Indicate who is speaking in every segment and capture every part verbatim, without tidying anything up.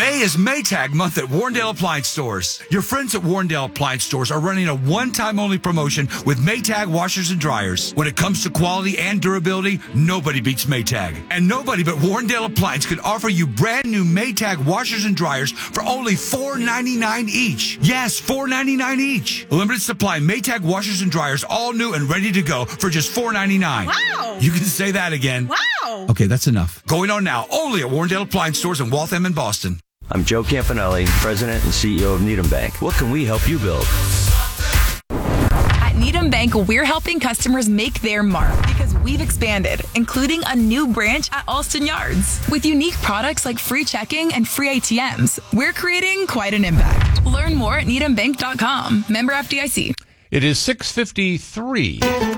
Speaker 1: May is Maytag month at Warrendale Appliance Stores. Your friends at Warrendale Appliance Stores are running a one-time only promotion with Maytag washers and dryers. When it comes to quality and durability, nobody beats Maytag. And nobody but Warrendale Appliance can offer you brand new Maytag washers and dryers for only four ninety-nine each. Yes, four ninety-nine each. Limited supply Maytag washers and dryers, all new and ready to go for just four ninety-nine.
Speaker 2: Wow.
Speaker 1: You can say that again.
Speaker 2: Wow.
Speaker 1: Okay, that's enough. Going on now, only at Warrendale Appliance Stores in Waltham and Boston.
Speaker 3: I'm Joe Campanelli, President and C E O of Needham Bank. What can we help you build?
Speaker 4: At Needham Bank, we're helping customers make their mark because we've expanded, including a new branch at Alston Yards. With unique products like free checking and free A T Ms, we're creating quite an impact. Learn more at needham bank dot com. Member F D I C.
Speaker 5: It is six fifty-three.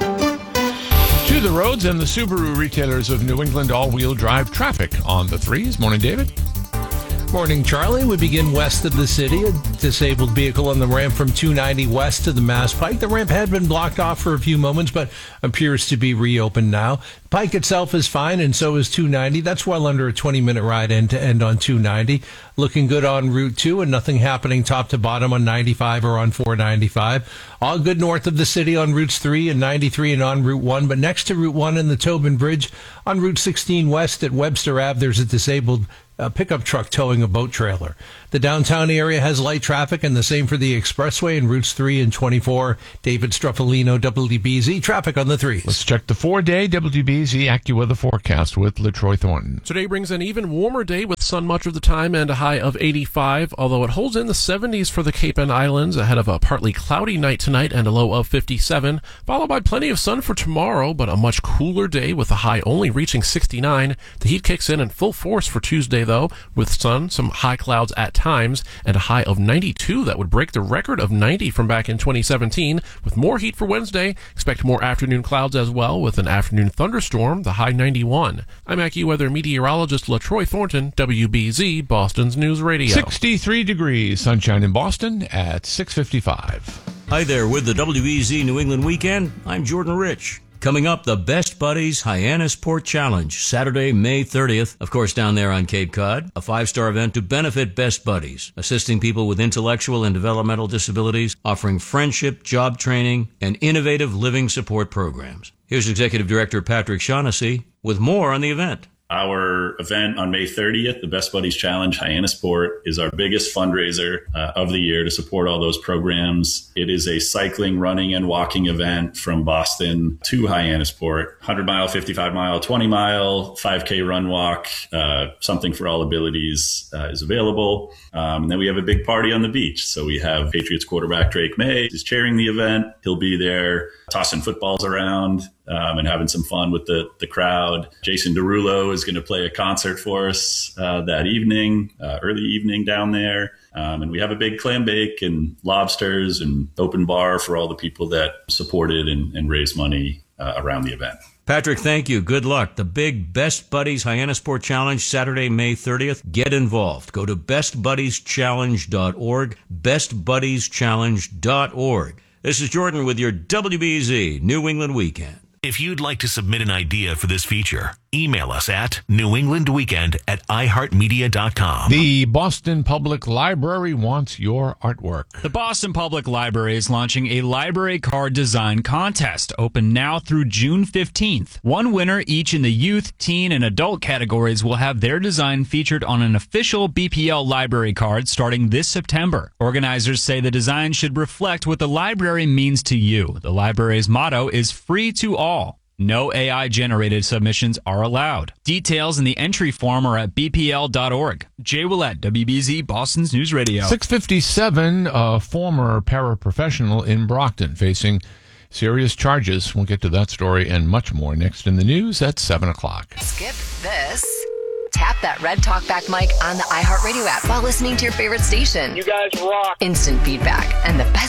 Speaker 5: To the roads and the Subaru retailers of New England all-wheel drive traffic on the threes. Morning, David.
Speaker 6: Morning, Charlie. We begin west of the city. A disabled vehicle on the ramp from two ninety west to the Mass Pike. The ramp had been blocked off for a few moments, but appears to be reopened now. Pike itself is fine, and so is two ninety. That's well under a twenty-minute ride end to end on two ninety. Looking good on Route two, and nothing happening top to bottom on ninety-five or on four ninety-five. All good north of the city on Routes three and ninety-three and on Route one, but next to Route one and the Tobin Bridge on Route sixteen west at Webster Avenue, there's a disabled a pickup truck towing a boat trailer. The downtown area has light traffic, and the same for the expressway in routes three and twenty-four. David Struffolino, W D B Z, traffic on the threes.
Speaker 5: Let's check the four-day W D B Z AccuWeather forecast with LaTroy Thornton.
Speaker 7: Today brings an even warmer day with sun much of the time and a high of eighty-five, although it holds in the seventies for the Cape and Islands ahead of a partly cloudy night tonight and a low of fifty-seven, followed by plenty of sun for tomorrow, but a much cooler day with a high only reaching sixty-nine. The heat kicks in in full force for Tuesday, though, with sun, some high clouds at times, and a high of ninety-two that would break the record of ninety from back in twenty seventeen. With more heat for Wednesday, expect more afternoon clouds as well, with an afternoon thunderstorm, the high ninety-one. I'm AccuWeather meteorologist LaTroy Thornton, W B Z, Boston's News Radio.
Speaker 5: sixty-three degrees, sunshine in Boston at six fifty-five.
Speaker 3: Hi there, with the W B Z New England Weekend, I'm Jordan Rich. Coming up, the Best Buddies Hyannisport Challenge, Saturday, May thirtieth, of course, down there on Cape Cod. A five-star event to benefit Best Buddies, assisting people with intellectual and developmental disabilities, offering friendship, job training, and innovative living support programs. Here's Executive Director Patrick Shaughnessy with more on the event.
Speaker 8: Our event on May thirtieth, the Best Buddies Challenge Hyannisport, is our biggest fundraiser uh, of the year to support all those programs. It is a cycling, running, and walking event from Boston to Hyannisport. one hundred mile, fifty-five mile, twenty mile, five K run walk, uh, something for all abilities uh, is available. Um, and then we have a big party on the beach. So we have Patriots quarterback Drake May is chairing the event. He'll be there tossing footballs around um, and having some fun with the, the crowd. Jason Derulo is going to play a concert for us uh, that evening, uh, early evening down there. Um, and we have a big clam bake and lobsters and open bar for all the people that supported and, and raised money uh, around the event.
Speaker 3: Patrick, thank you. Good luck. The big Best Buddies Hyannisport Challenge, Saturday, May thirtieth. Get involved. Go to best buddies challenge dot org, best buddies challenge dot org. This is Jordan with your W B Z New England Weekend.
Speaker 9: If you'd like to submit an idea for this feature, email us at new england weekend at i heart media dot com.
Speaker 5: The Boston Public Library wants your artwork.
Speaker 10: The Boston Public Library is launching a library card design contest, open now through June fifteenth. One winner each in the youth, teen, and adult categories will have their design featured on an official B P L library card starting this September. Organizers say the design should reflect what the library means to you. The library's motto is free to all. No A I-generated submissions are allowed. Details in the entry form are at b p l dot org. Jay Willett, W B Z, Boston's News Radio.
Speaker 5: six fifty-seven, a former paraprofessional in Brockton facing serious charges. We'll get to that story and much more next in the news at seven o'clock.
Speaker 11: Skip this. Tap that red talkback mic on the iHeartRadio app while listening to your favorite station.
Speaker 12: You guys rock.
Speaker 11: Instant feedback and the best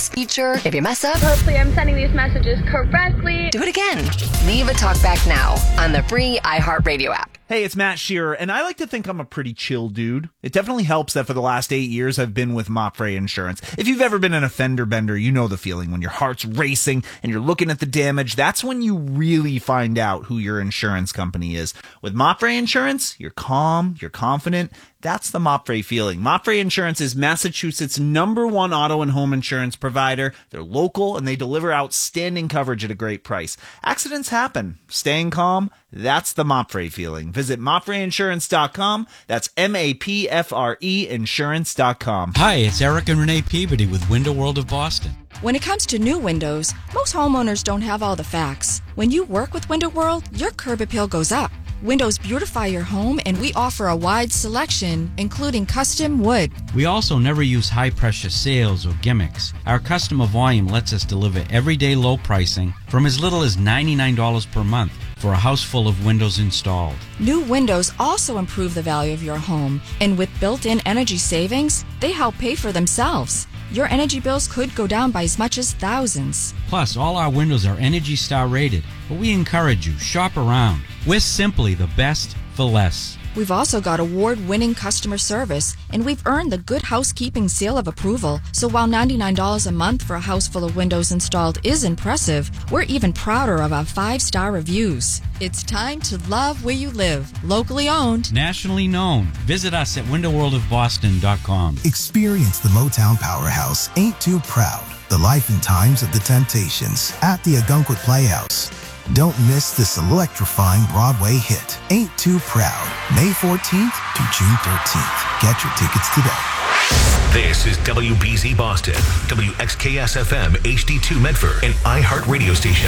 Speaker 11: text feature. If you mess up,
Speaker 2: hopefully I'm sending these messages correctly.
Speaker 11: Do it again. Leave a talkback now on the free iHeartRadio app.
Speaker 12: Hey, it's Matt Shearer, and I like to think I'm a pretty chill dude. It definitely helps that for the last eight years I've been with Mopfre Insurance. If you've ever been in a fender bender, you know the feeling when your heart's racing and you're looking at the damage. That's when you really find out who your insurance company is. With Mopfre Insurance, you're calm, you're confident. That's the Mopfre feeling. Mopfre Insurance is Massachusetts' number one auto and home insurance provider. They're local and they deliver outstanding coverage at a great price. Accidents happen. Staying calm, that's the Mopfre feeling. Visit mopfre insurance dot com. That's M A P F R E insurance dot com.
Speaker 13: Hi, it's Eric and Renee Peabody with Window World of Boston.
Speaker 14: When it comes to new windows, most homeowners don't have all the facts. When you work with Window World, your curb appeal goes up. Windows beautify your home, and we offer a wide selection, including custom wood.
Speaker 13: We also never use high-pressure sales or gimmicks. Our customer volume lets us deliver everyday low pricing from as little as ninety-nine dollars per month for a house full of windows installed.
Speaker 14: New windows also improve the value of your home, and with built-in energy savings, they help pay for themselves. Your energy bills could go down by as much as thousands.
Speaker 13: Plus, all our windows are Energy Star rated, but we encourage you, shop around. We're simply the best for less.
Speaker 14: We've also got award-winning customer service, and we've earned the Good Housekeeping seal of approval. So while ninety-nine dollars a month for a house full of windows installed is impressive, we're even prouder of our five-star reviews. It's time to love where you live. Locally owned.
Speaker 13: Nationally known. Visit us at window world of boston dot com.
Speaker 15: Experience the Motown Powerhouse, Ain't Too Proud, the life and times of the Temptations at the Ogunquit Playhouse. Don't miss this electrifying Broadway hit, Ain't Too Proud, May fourteenth to June thirteenth. Get your tickets today.
Speaker 9: This is W B Z Boston, W X K S F M H D two Medford, an iHeart radio station.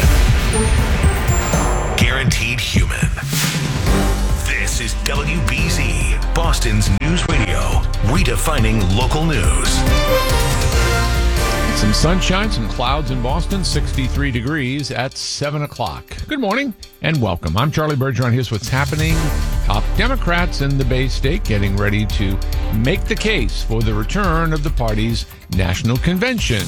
Speaker 9: Guaranteed human. This is W B Z, Boston's news radio, redefining local news.
Speaker 5: Some sunshine, some clouds in Boston, sixty-three degrees at seven o'clock. Good morning and welcome. I'm Charlie Bergeron. Here's what's happening. Top Democrats in the Bay State getting ready to make the case for the return of the party's national convention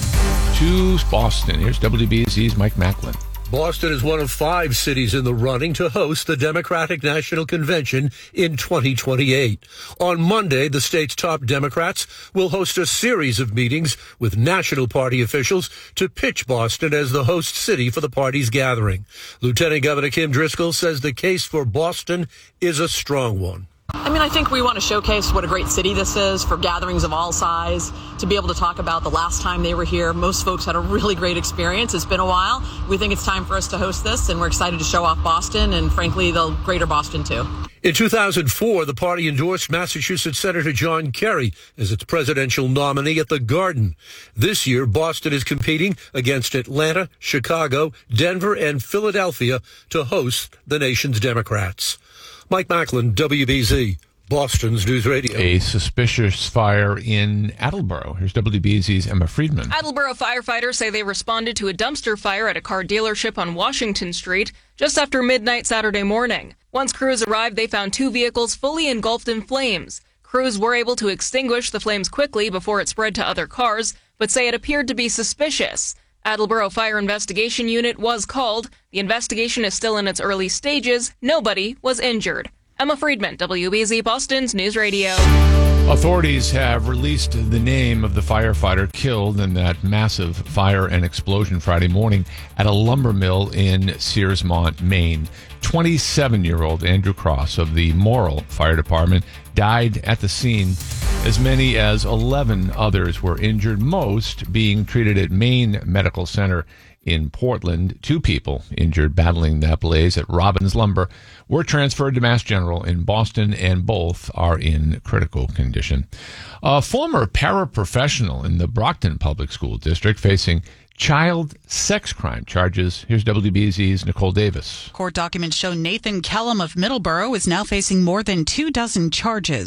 Speaker 5: to Boston. Here's W B Z's Mike Macklin.
Speaker 6: Boston is one of five cities in the running to host the Democratic National Convention in twenty twenty-eight. On Monday, the state's top Democrats will host a series of meetings with National Party officials to pitch Boston as the host city for the party's gathering. Lieutenant Governor Kim Driscoll says the case for Boston is a strong one.
Speaker 16: I mean, I think we want to showcase what a great city this is for gatherings of all size, to be able to talk about the last time they were here. Most folks had a really great experience. It's been a while. We think it's time for us to host this, and we're excited to show off Boston and, frankly, the greater Boston, too.
Speaker 6: In two thousand four, the party endorsed Massachusetts Senator John Kerry as its presidential nominee at the Garden. This year, Boston is competing against Atlanta, Chicago, Denver, and Philadelphia to host the nation's Democrats. Mike Macklin, W B Z, Boston's News Radio.
Speaker 5: A suspicious fire in Attleboro. Here's W B Z's Emma Friedman.
Speaker 17: Attleboro firefighters say they responded to a dumpster fire at a car dealership on Washington Street just after midnight Saturday morning. Once crews arrived, they found two vehicles fully engulfed in flames. Crews were able to extinguish the flames quickly before it spread to other cars, but say it appeared to be suspicious. Attleboro Fire Investigation Unit was called. The investigation is still in its early stages. Nobody was injured. Emma Friedman, W B Z Boston's News Radio.
Speaker 5: Authorities have released the name of the firefighter killed in that massive fire and explosion Friday morning at a lumber mill in Searsmont, Maine. twenty-seven-year-old Andrew Cross of the Morrill Fire Department died at the scene. As many as eleven others were injured, most being treated at Maine Medical Center in Portland. Two people injured battling that blaze at Robbins Lumber were transferred to Mass General in Boston, and both are in critical condition. A former paraprofessional in the Brockton Public School District facing child sex crime charges. Here's W B Z's Nicole Davis.
Speaker 18: Court documents show Nathan Kellum of Middleborough is now facing more than two dozen charges.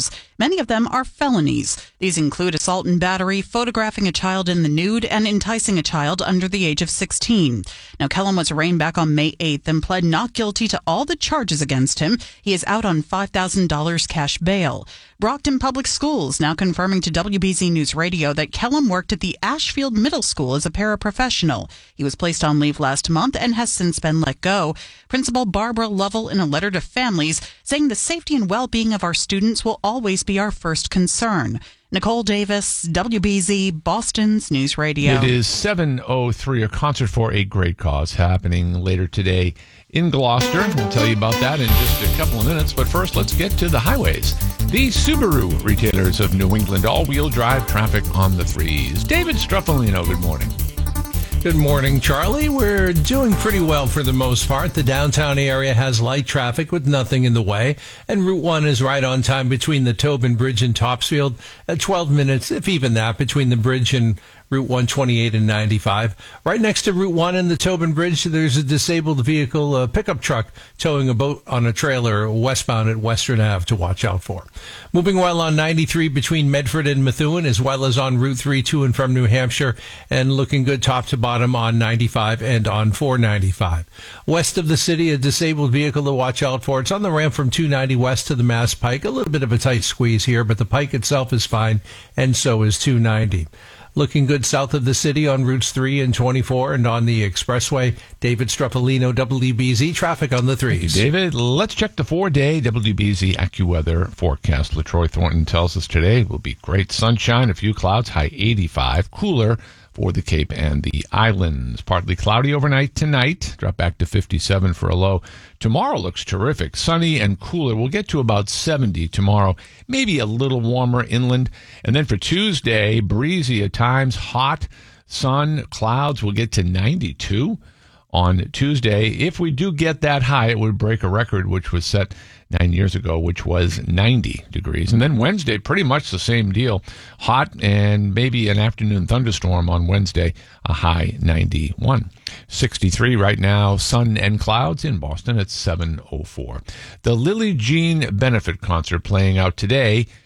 Speaker 18: Many of them are felonies. These include assault and battery, photographing a child in the nude, and enticing a child under the age of sixteen. Now, Kellum was arraigned back on May eighth and pled not guilty to all the charges against him. He is out on five thousand dollars cash bail. Brockton Public Schools now confirming to W B Z News Radio that Kellum worked at the Ashfield Middle School as a paraprofessional. He was placed on leave last month and has since been let go. Principal Barbara Lovell in a letter to families saying the safety and well-being of our students will always be our first concern. Nicole Davis, W B Z, Boston's News Radio.
Speaker 5: It is seven oh three, a concert for a great cause happening later today in Gloucester. We'll tell you about that in just a couple of minutes. But first, let's get to the highways. The Subaru retailers of New England, all-wheel drive traffic on the threes. David Struffolino, good morning.
Speaker 6: Good morning, Charlie. We're doing pretty well for the most part. The downtown area has light traffic with nothing in the way, and Route one is right on time between the Tobin Bridge and Topsfield at twelve minutes, if even that, between the bridge and Route one twenty-eight and ninety-five. Right next to Route one and the Tobin Bridge, there's a disabled vehicle, a pickup truck, towing a boat on a trailer westbound at Western Avenue to watch out for. Moving well on ninety-three between Medford and Methuen, as well as on Route three to and from New Hampshire, and looking good top to bottom on ninety-five and on four ninety-five. West of the city, a disabled vehicle to watch out for. It's on the ramp from two ninety west to the Mass Pike. A little bit of a tight squeeze here, but the Pike itself is fine, and so is two ninety. Looking good south of the city on routes three and twenty-four and on the expressway. David Struffolino, W B Z, traffic on the threes.
Speaker 5: David, let's check the four-day W B Z AccuWeather forecast. LaTroy Thornton tells us today will be great sunshine, a few clouds, high eighty-five, cooler for the Cape and the islands. Partly cloudy overnight tonight, drop back to fifty-seven for a low. Tomorrow looks terrific, sunny and cooler. We'll get to about seventy tomorrow, maybe a little warmer inland. And then for Tuesday, breezy at times, hot, sun, clouds. We'll get to ninety-two on Tuesday. If we do get that high, it would break a record which was set nine years ago, which was ninety degrees. And then Wednesday, pretty much the same deal. Hot and maybe an afternoon thunderstorm on Wednesday, a high ninety-one. sixty-three right now, sun and clouds in Boston at seven oh four. The Lily Jean Benefit Concert playing out today